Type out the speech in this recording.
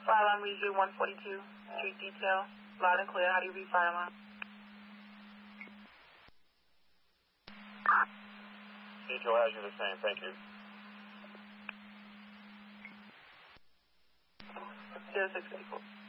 Fire alarm reads you 142, street detail, loud and clear. How do you read fire alarm? Detail has you the same, thank you. 0684.